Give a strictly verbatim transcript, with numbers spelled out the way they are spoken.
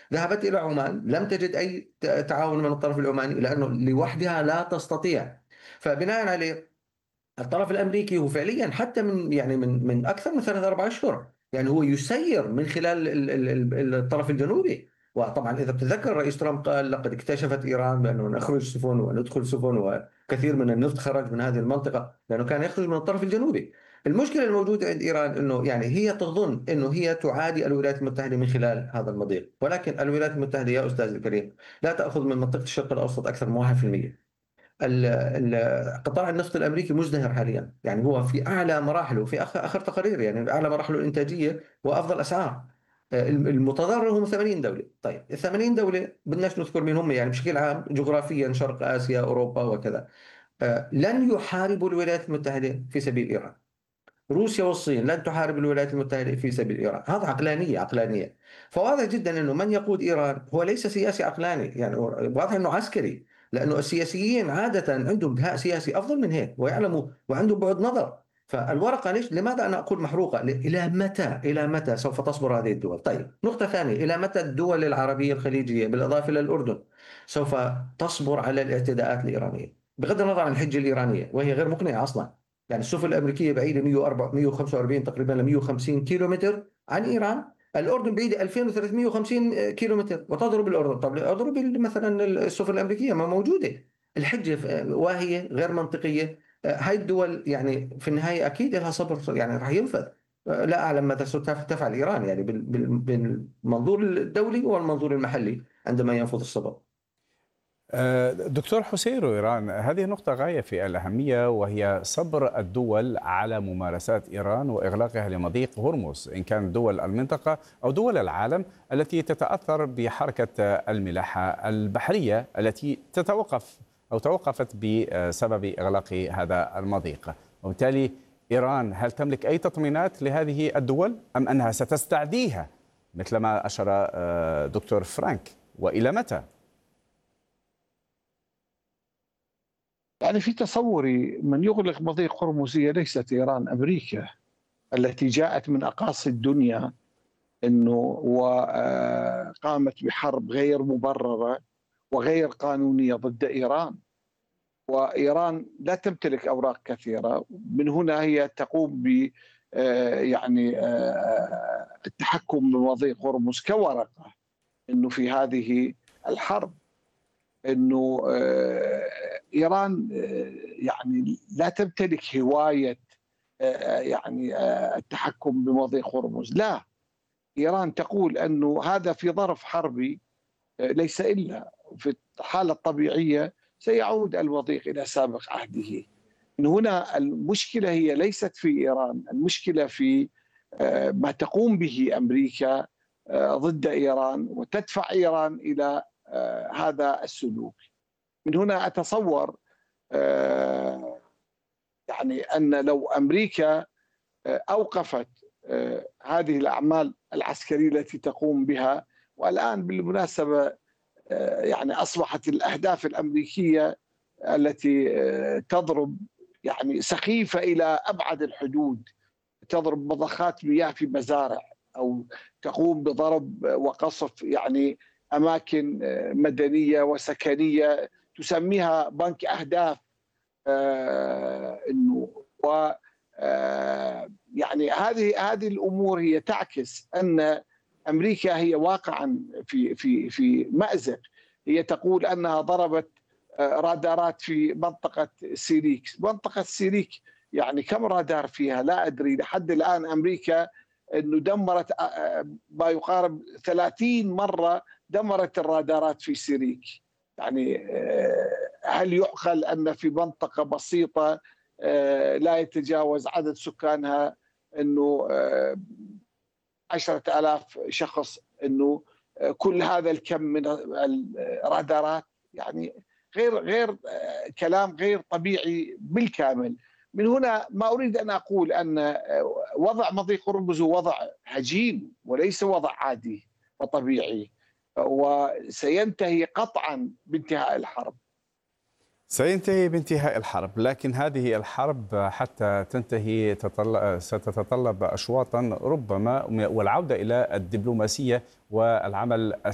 ذهبت إلى عمان، لم تجد أي ت تعاون من الطرف العماني، لأنه لوحدها لا تستطيع. فبناءً عليه الطرف الأمريكي هو فعليًا حتى من يعني من من أكثر من ثلاثة أربعة أشهر، يعني هو يسيّر من خلال ال ال ال الطرف الجنوبي. وطبعًا إذا بتتذكر رئيس ترامب قال لقد اكتشفت إيران بأنه نخرج سفن وندخل سفن، وكثير من النفط خرج من هذه المنطقة، لأنه كان يخرج من الطرف الجنوبي. المشكلة الموجودة عند إيران إنه يعني هي تظن إنه هي تعادي الولايات المتحدة من خلال هذا المضيق، ولكن الولايات المتحدة يا أستاذي الكريم لا تأخذ من منطقة الشرق الأوسط أكثر من واحد بالمئة. ال- ال- قطاع النفط الامريكي مزدهر حاليا، يعني هو في اعلى مراحله، في آخر اخر تقارير يعني اعلى مراحله الانتاجيه وافضل اسعار. آه، المتضرر هم ثمانين دوله. طيب ال ثمانين دوله بدناش نذكر مين هم، يعني بشكل عام جغرافيا شرق اسيا اوروبا وكذا. آه، لن يحاربوا الولايات المتحده في سبيل ايران. روسيا والصين لن تحارب الولايات المتحدة في سبيل إيران. هذا عقلانية عقلانية. فواضح جدا أنه من يقود إيران هو ليس سياسي عقلاني، يعني واضح أنه عسكري، لأنه السياسيين عادة عندهم دهاء سياسي أفضل من هيك ويعلموا وعندهم بعد نظر. فالورقة ليش، لماذا أنا أقول محروقة؟ إلى متى إلى متى سوف تصبر هذه الدول؟ طيب نقطة ثانية، إلى متى الدول العربية الخليجية بالإضافة إلى الأردن سوف تصبر على الاعتداءات الإيرانية بغض النظر عن الحجة الإيرانية وهي غير مقنعة أصلا؟ يعني السفن الامريكيه بعيده مئة وأربعة مئة وخمسة وأربعين تقريبا ل مئة وخمسين كيلو متر عن ايران. الاردن بعيده ألفين وثلاثمئة وخمسين كيلو متر وتضرب الاردن. طب اضرب مثلا السفن الامريكيه ما موجوده. الحجه واهيه غير منطقيه. هاي الدول يعني في النهايه اكيد لها صبر، يعني راح ينفذ. لا اعلم ماذا ستفعل ايران، يعني بال- بال- بالمنظور الدولي والمنظور المحلي عندما ينفذ الصبر. آه، دكتور حسين إيران، هذه نقطة غاية في الأهمية، وهي صبر الدول على ممارسات إيران وإغلاقها لمضيق هرمز، إن كانت دول المنطقة أو دول العالم التي تتأثر بحركة الملاحة البحرية التي تتوقف أو توقفت بسبب إغلاق هذا المضيق. وبالتالي إيران هل تملك أي تطمينات لهذه الدول أم أنها ستستعديها مثل ما أشار آه، دكتور فرانك، وإلى متى؟ يعني في تصوري من يغلق مضيق هرمز هي ليست إيران، أمريكا التي جاءت من أقاصي الدنيا أنه وقامت بحرب غير مبررة وغير قانونية ضد إيران. وإيران لا تمتلك أوراق كثيرة، من هنا هي تقوم ب آه، يعني آه، التحكم بمضيق هرمز كورقة أنه في هذه الحرب، انه آه، ايران آه، يعني لا تمتلك هوايه آه، يعني آه، التحكم بمضيق هرمز. لا، ايران تقول انه هذا في ظرف حربي، آه، ليس الا في الحاله الطبيعيه سيعود المضيق الى سابق عهده. من هنا المشكله هي ليست في ايران، المشكله في آه، ما تقوم به امريكا آه، ضد ايران وتدفع ايران الى آه، هذا السلوك. من هنا أتصور آه، يعني أن لو أمريكا آه، أوقفت آه، هذه الأعمال العسكرية التي تقوم بها، والآن بالمناسبة آه، يعني أصبحت الأهداف الأمريكية التي آه، تضرب يعني سخيفة إلى أبعد الحدود، تضرب مضخات مياه في مزارع، أو تقوم بضرب وقصف يعني أماكن آه، مدنية وسكنية، تسميها بنك أهداف. آه، إنه و آه، يعني هذه هذه الأمور هي تعكس أن أمريكا هي واقعا في في في مأزق. هي تقول أنها ضربت آه، رادارات في منطقة سيريك. منطقة سيريك يعني كم رادار فيها لا أدري. لحد الآن أمريكا أنه دمرت آه، آه، ما يقارب ثلاثين مرة، دمرت الرادارات في سيريك. يعني آه، هل يعقل أن في منطقة بسيطة آه، لا يتجاوز عدد سكانها أنه آه، عشرة آلاف شخص، أنه آه، كل هذا الكم من الرادارات؟ يعني غير غير آه، كلام غير طبيعي بالكامل. من هنا ما أريد أن أقول أن آه، وضع مضيق هرمز وضع هجين وليس وضع عادي وطبيعي، وسينتهي قطعا بانتهاء الحرب. سينتهي بانتهاء الحرب، لكن هذه الحرب حتى تنتهي تطل... ستتطلب أشواطا ربما، والعودة إلى الدبلوماسية والعمل